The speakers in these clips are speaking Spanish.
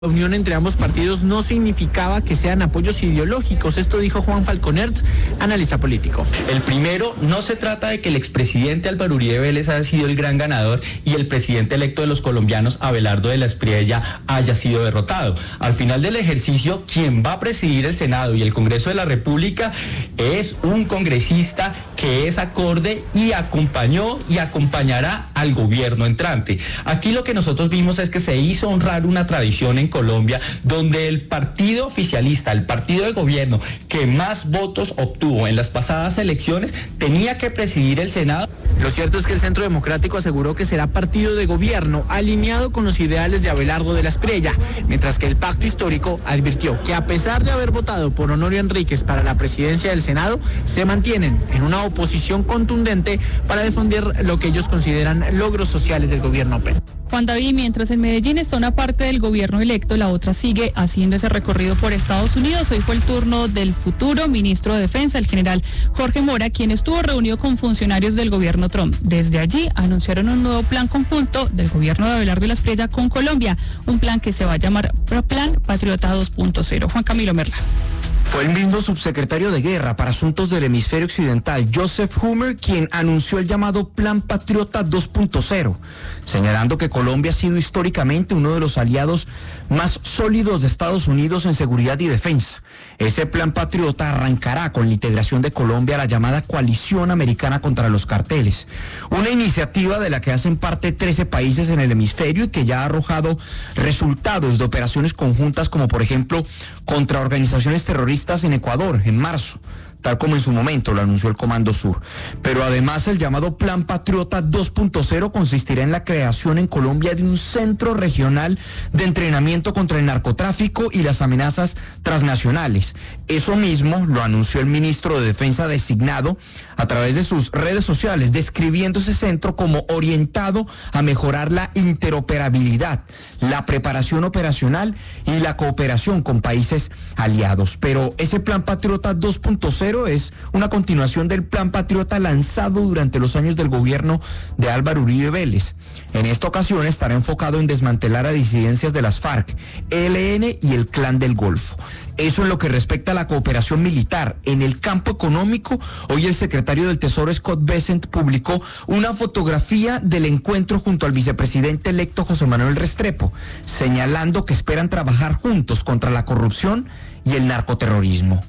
La unión entre ambos partidos no significaba que sean apoyos ideológicos. Esto dijo Juan Falconert, analista político. El primero, no se trata de que el expresidente Álvaro Uribe Vélez haya sido el gran ganador y el presidente electo de los colombianos, Abelardo de la Espriella, haya sido derrotado. Al final del ejercicio, quien va a presidir el Senado y el Congreso de la República es un congresista que es acorde y acompañó y acompañará al gobierno entrante. Aquí lo que nosotros vimos es que se hizo honrar una tradición en Colombia, donde el partido oficialista, el partido de gobierno que más votos obtuvo en las pasadas elecciones, tenía que presidir el Senado. Lo cierto es que el Centro Democrático aseguró que será partido de gobierno alineado con los ideales de Abelardo de la Espriella, mientras que el Pacto Histórico advirtió que a pesar de haber votado por Honorio Enríquez para la presidencia del Senado, se mantienen en una oposición contundente para defender lo que ellos consideran logros sociales del gobierno Petro. Juan David, mientras en Medellín está una parte del gobierno electo, la otra sigue haciendo ese recorrido por Estados Unidos. Hoy fue el turno del futuro ministro de Defensa, el general Jorge Mora, quien estuvo reunido con funcionarios del gobierno Trump. Desde allí anunciaron un nuevo plan conjunto del gobierno de Abelardo de la Espriella con Colombia, un plan que se va a llamar Plan Patriota 2.0. Juan Camilo Merla. Fue el mismo subsecretario de Guerra para Asuntos del Hemisferio Occidental, Joseph Hummer, quien anunció el llamado Plan Patriota 2.0, señalando que Colombia ha sido históricamente uno de los aliados más sólidos de Estados Unidos en seguridad y defensa. Ese Plan Patriota arrancará con la integración de Colombia a la llamada Coalición Americana contra los Carteles, una iniciativa de la que hacen parte 13 países en el hemisferio y que ya ha arrojado resultados de operaciones conjuntas como por ejemplo contra organizaciones terroristas en Ecuador en marzo, tal como en su momento lo anunció el Comando Sur. Pero además el llamado Plan Patriota 2.0 consistirá en la creación en Colombia de un centro regional de entrenamiento contra el narcotráfico y las amenazas transnacionales. Eso mismo lo anunció el ministro de Defensa designado a través de sus redes sociales, describiendo ese centro como orientado a mejorar la interoperabilidad, la preparación operacional y la cooperación con países aliados. Pero ese Plan Patriota 2.0 es una continuación del Plan Patriota lanzado durante los años del gobierno de Álvaro Uribe Vélez. En esta ocasión estará enfocado en desmantelar a disidencias de las FARC, ELN y el Clan del Golfo. Eso en lo que respecta a la cooperación militar. En el campo económico, hoy el secretario del Tesoro, Scott Bessent, publicó una fotografía del encuentro junto al vicepresidente electo José Manuel Restrepo, señalando que esperan trabajar juntos contra la corrupción y el narcoterrorismo.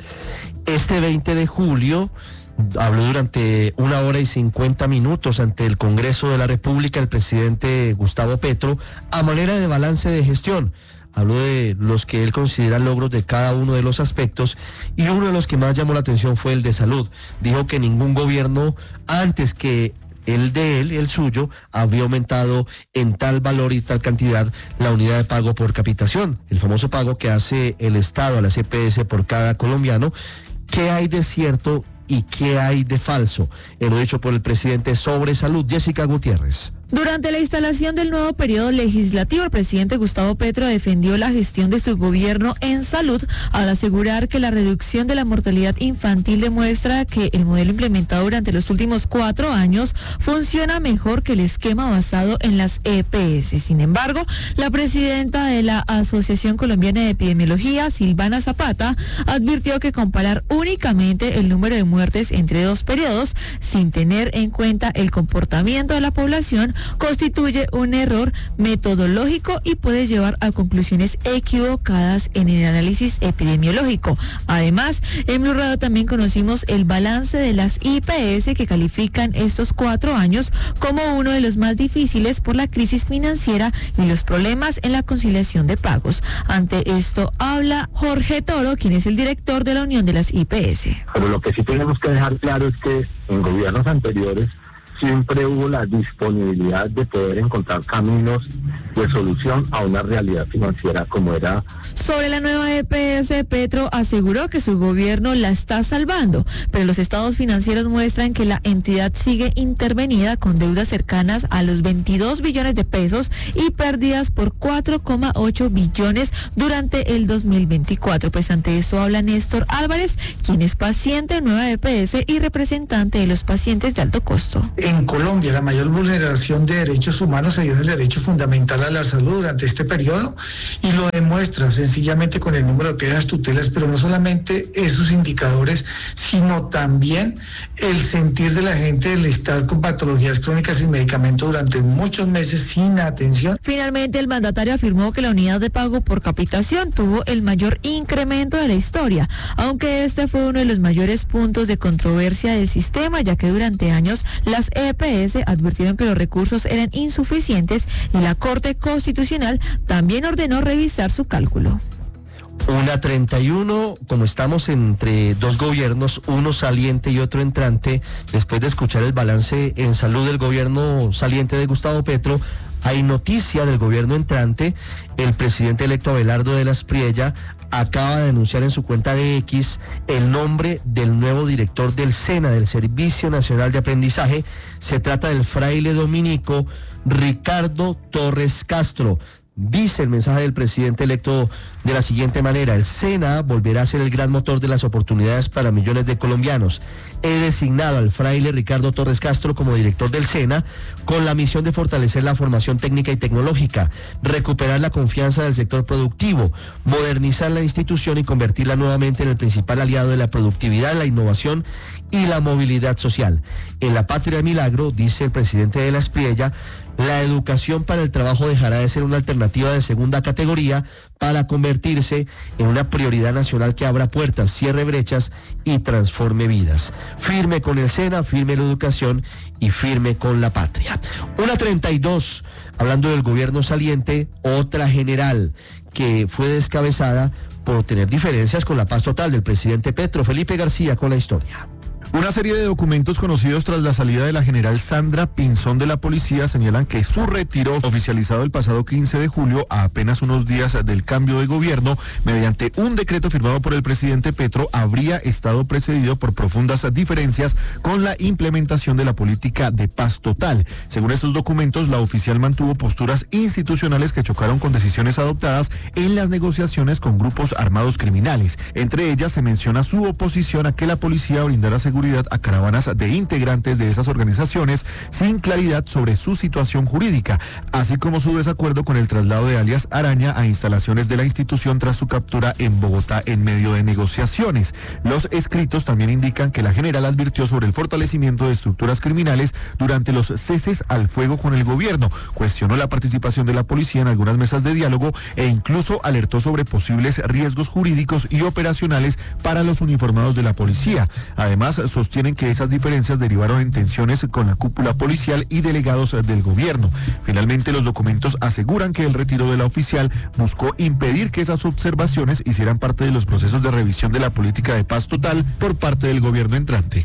Este 20 de julio habló durante 1 hora y 50 minutos ante el Congreso de la República el presidente Gustavo Petro a manera de balance de gestión. Habló de los que él considera logros de cada uno de los aspectos y uno de los que más llamó la atención fue el de salud. Dijo que ningún gobierno antes que el suyo, había aumentado en tal valor y tal cantidad la unidad de pago por capitación, el famoso pago que hace el Estado a la CPS por cada colombiano. ¿Qué hay de cierto y qué hay de falso? Lo dicho por el presidente sobre salud, Jessica Gutiérrez. Durante la instalación del nuevo periodo legislativo, el presidente Gustavo Petro defendió la gestión de su gobierno en salud al asegurar que la reducción de la mortalidad infantil demuestra que el modelo implementado durante los últimos 4 años funciona mejor que el esquema basado en las EPS. Sin embargo, la presidenta de la Asociación Colombiana de Epidemiología, Silvana Zapata, advirtió que comparar únicamente el número de muertes entre 2 periodos sin tener en cuenta el comportamiento de la población constituye un error metodológico y puede llevar a conclusiones equivocadas en el análisis epidemiológico. Además, en Blue Radio también conocimos el balance de las IPS que califican estos 4 años como uno de los más difíciles por la crisis financiera y los problemas en la conciliación de pagos. Ante esto habla Jorge Toro, quien es el director de la Unión de las IPS. Pero lo que sí tenemos que dejar claro es que en gobiernos anteriores siempre hubo la disponibilidad de poder encontrar caminos de solución a una realidad financiera como era. Sobre la nueva EPS, Petro aseguró que su gobierno la está salvando, pero los estados financieros muestran que la entidad sigue intervenida con deudas cercanas a los 22 billones de pesos y pérdidas por 4,8 billones durante el 2024. Pues ante eso habla Néstor Álvarez, quien es paciente de nueva EPS y representante de los pacientes de alto costo. En Colombia, la mayor vulneración de derechos humanos se dio en el derecho fundamental a la salud durante este periodo y lo demuestra sencillamente con el número de quejas, tutelas, pero no solamente esos indicadores, sino también el sentir de la gente del estar con patologías crónicas sin medicamento durante muchos meses sin atención. Finalmente, el mandatario afirmó que la unidad de pago por capitación tuvo el mayor incremento de la historia, aunque este fue uno de los mayores puntos de controversia del sistema, ya que durante años las EPS advirtieron que los recursos eran insuficientes y la Corte Constitucional también ordenó revisar su cálculo. 1:31, como estamos entre dos gobiernos, uno saliente y otro entrante, después de escuchar el balance en salud del gobierno saliente de Gustavo Petro, hay noticia del gobierno entrante. El presidente electo Abelardo de la Espriella acaba de anunciar en su cuenta de X el nombre del nuevo director del SENA, del Servicio Nacional de Aprendizaje. Se trata del fraile dominico Ricardo Torres Castro. Dice el mensaje del presidente electo de la siguiente manera: el SENA volverá a ser el gran motor de las oportunidades para millones de colombianos. He designado al fraile Ricardo Torres Castro como director del SENA con la misión de fortalecer la formación técnica y tecnológica, recuperar la confianza del sector productivo, modernizar la institución y convertirla nuevamente en el principal aliado de la productividad, la innovación y la movilidad social. En la patria milagro, dice el presidente de la Espriella, la educación para el trabajo dejará de ser una alternativa de segunda categoría para convertirse en una prioridad nacional que abra puertas, cierre brechas y transforme vidas. Firme con el SENA, firme la educación y firme con la patria. 1:32, hablando del gobierno saliente, otra general que fue descabezada por tener diferencias con la paz total del presidente Petro. Felipe García con la historia. Una serie de documentos conocidos tras la salida de la general Sandra Pinzón de la policía señalan que su retiro, oficializado el pasado 15 de julio, a apenas unos días del cambio de gobierno, mediante un decreto firmado por el presidente Petro, habría estado precedido por profundas diferencias con la implementación de la política de paz total. Según estos documentos, la oficial mantuvo posturas institucionales que chocaron con decisiones adoptadas en las negociaciones con grupos armados criminales. Entre ellas se menciona su oposición a que la policía brindara seguridad a caravanas de integrantes de esas organizaciones sin claridad sobre su situación jurídica, así como su desacuerdo con el traslado de alias Araña a instalaciones de la institución tras su captura en Bogotá en medio de negociaciones. Los escritos también indican que la general advirtió sobre el fortalecimiento de estructuras criminales durante los ceses al fuego con el gobierno, cuestionó la participación de la policía en algunas mesas de diálogo e incluso alertó sobre posibles riesgos jurídicos y operacionales para los uniformados de la policía. Además, sostienen que esas diferencias derivaron en tensiones con la cúpula policial y delegados del gobierno. Finalmente, los documentos aseguran que el retiro de la oficial buscó impedir que esas observaciones hicieran parte de los procesos de revisión de la política de paz total por parte del gobierno entrante.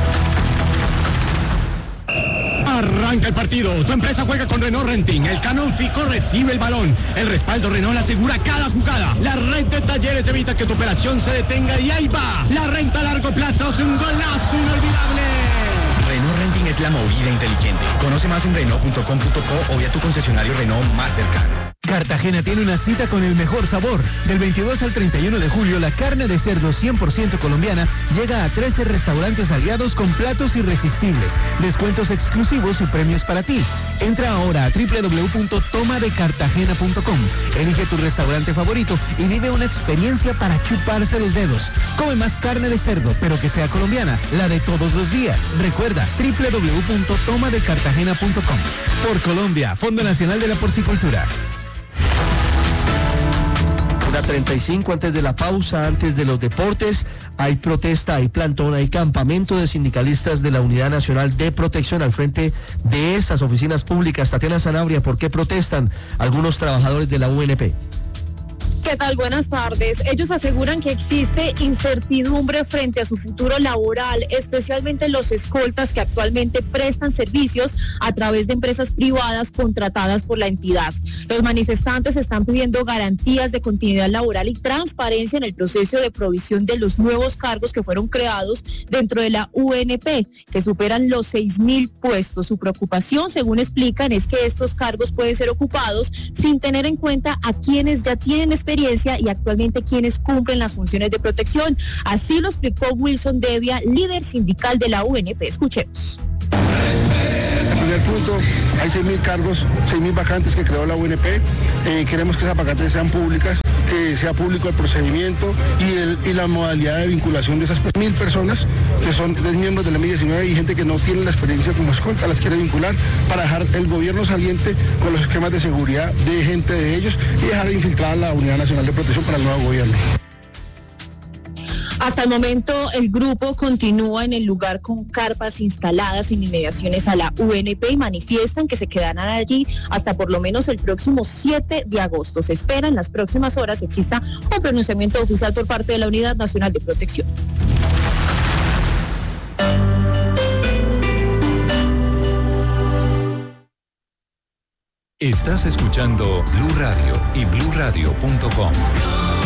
Arranca el partido, tu empresa juega con Renault Renting, el Canon Fico recibe el balón, el respaldo Renault asegura cada jugada, la red de talleres evita que tu operación se detenga y ahí va, la renta a largo plazo es un golazo inolvidable. Renault Renting es la movida inteligente. Conoce más en Renault.com.co o vía tu concesionario Renault más cercano. Cartagena tiene una cita con el mejor sabor. Del 22 al 31 de julio, la carne de cerdo 100% colombiana llega a 13 restaurantes aliados con platos irresistibles, descuentos exclusivos y premios para ti. Entra ahora a www.tomadecartagena.com, elige tu restaurante favorito y vive una experiencia para chuparse los dedos. Come más carne de cerdo, pero que sea colombiana, la de todos los días. Recuerda, www.tomadecartagena.com. Por Colombia, Fondo Nacional de la Porcicultura. 1:35, antes de la pausa, antes de los deportes, hay protesta, hay plantón, hay campamento de sindicalistas de la Unidad Nacional de Protección al frente de esas oficinas públicas. Tatiana Sanabria, ¿por qué protestan algunos trabajadores de la UNP? ¿Qué tal? Buenas tardes. Ellos aseguran que existe incertidumbre frente a su futuro laboral, especialmente los escoltas que actualmente prestan servicios a través de empresas privadas contratadas por la entidad. Los manifestantes están pidiendo garantías de continuidad laboral y transparencia en el proceso de provisión de los nuevos cargos que fueron creados dentro de la UNP, que superan los 6.000 puestos. Su preocupación, según explican, es que estos cargos pueden ser ocupados sin tener en cuenta a quienes ya tienen experiencia y actualmente quienes cumplen las funciones de protección. Así lo explicó Wilson Devia, líder sindical de la UNP. Escuchemos. Primer punto, hay 6.000 cargos, 6.000 vacantes que creó la UNP. Queremos que esas vacantes sean públicas, que sea público el procedimiento y la modalidad de vinculación de esas 1.000 personas que son miembros de la M-19 y gente que no tiene la experiencia como escolta, las quiere vincular para dejar el gobierno saliente con los esquemas de seguridad de gente de ellos y dejar infiltrada la Unidad Nacional de Protección para el nuevo gobierno. Hasta el momento, el grupo continúa en el lugar con carpas instaladas en inmediaciones a la UNP y manifiestan que se quedarán allí hasta por lo menos el próximo 7 de agosto. Se espera en las próximas horas exista un pronunciamiento oficial por parte de la Unidad Nacional de Protección. Estás escuchando Blue Radio y BlueRadio.com.